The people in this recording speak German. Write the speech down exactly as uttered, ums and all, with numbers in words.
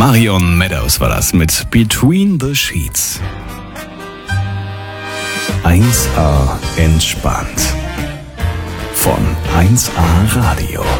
Marion Meadows war das mit Between the Sheets. eins A entspannt. Von eins A Radio.